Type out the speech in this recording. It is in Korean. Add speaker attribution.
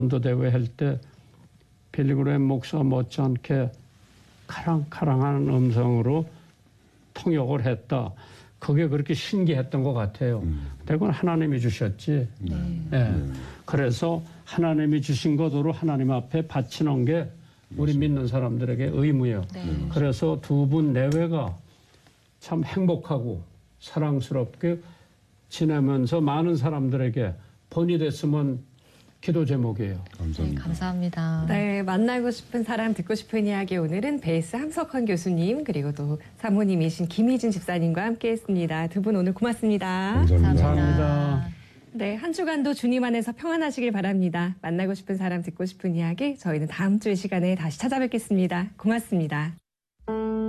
Speaker 1: 전도대회 할 때 빌리그레임 목사 못지않게 카랑카랑한 음성으로 통역을 했다. 그게 그렇게 신기했던 것 같아요. 그건 하나님이 주셨지. 그래서 하나님이 주신 것으로 하나님 앞에 바치는 게 우리 믿는 사람들에게 의무예요. 그래서 두 분 내외가 참 행복하고 사랑스럽게 지내면서 많은 사람들에게 본이 됐으면 기도 제목이에요.
Speaker 2: 감사합니다.
Speaker 3: 네, 감사합니다.
Speaker 4: 네, 만나고 싶은 사람 듣고 싶은 이야기 오늘은 베이스 함석헌 교수님 그리고 또 사모님이신 김희진 집사님과 함께했습니다. 두 분 오늘 고맙습니다.
Speaker 1: 감사합니다.
Speaker 4: 네, 한 주간도 주님 안에서 평안하시길 바랍니다. 만나고 싶은 사람 듣고 싶은 이야기 저희는 다음 주의 시간에 다시 찾아뵙겠습니다. 고맙습니다.